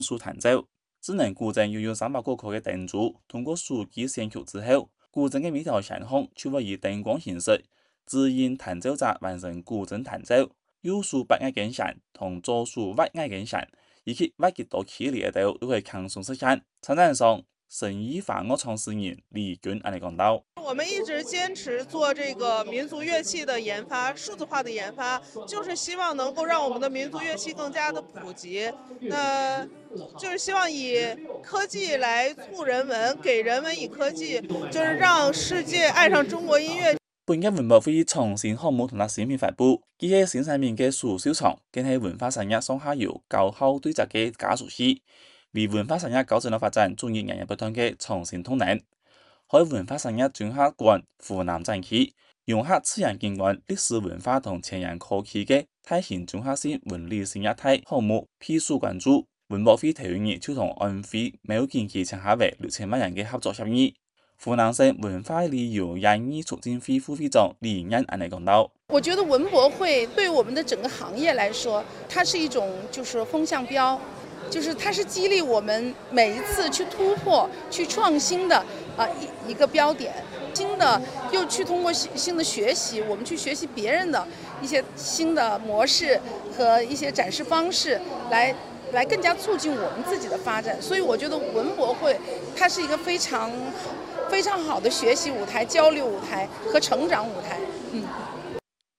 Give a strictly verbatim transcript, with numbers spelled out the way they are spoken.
数彈奏。智能古鎮要用三百個顆嘅燈柱，通過數據選取之後，古鎮嘅每條巷巷就會以燈光形式指引彈奏者完成古鎮彈奏。右數八愛根弦同左數八愛根弦，以及挖幾多距離嘅度都會輕鬆實現。參展商生意化樂創始人李軍安尼講到： 我們一直堅持做這個民族樂器的研發、數字化的研發，就是希望能夠讓我們的民族樂器更加的普及。那就是希望以科技來促人文，給人文以科技，就是讓世界愛上中國音樂。 本屆文博會創新項目同埋新品發布，佢係新上面嘅蘇秀場，更係文化產業上下游高效對接嘅加速器，為文化產業搞正咗發展專業人員不斷嘅創新動能。喺文化產業綜合館湖南展區，融合自然景觀、歷史文化同前沿科技嘅大型綜合性文旅生態體項目備受關注。文博會頭一日就同安徽苗建期簽下為六千萬人嘅合作協議。湖南省文化旅遊業藝促進會副會長李彥安尼講到： 我覺得文博會對我們的整個行業來說，它是一種就是風向標，就是它是激勵我們每一次去突破、去創新的啊一一個標點。新的又去通過新的學習，我們去學習別人的一些新的模式和一些展示方式，來。來更加促進我們自己的發展，所以我覺得文博會它是一個非常非常好的學習舞台、交流舞台和成長舞台。嗯。